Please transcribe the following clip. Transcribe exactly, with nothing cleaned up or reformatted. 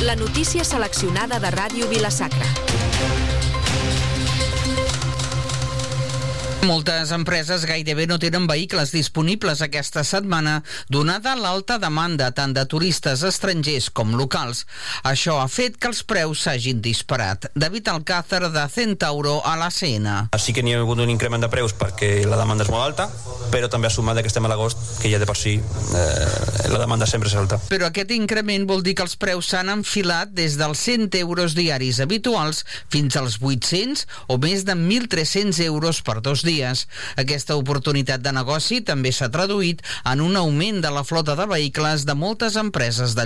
La notícia seleccionada de Ràdio Vila-sacra. Moltes empreses gairebé no tenen vehicles disponibles aquesta setmana, donada l'alta demanda tant de turistes estrangers com locals. Això ha fet que els preus s'hagin disparat. David Alcázar, de Centauro, a la C N. Sí que n'hi ha hagut un increment de preus perquè la demanda és molt alta, però també ha sumat que estem a l'agost, que ja de per si eh, la demanda sempre és alta. Però aquest increment vol dir que els preus s'han enfilat des dels cent euros diaris habituals fins als vuit-cents o més de mil tres-cents euros per dos dies. Aquesta oportunitat de negoci també s'ha traduït en un augment de la flota de vehicles de moltes empreses de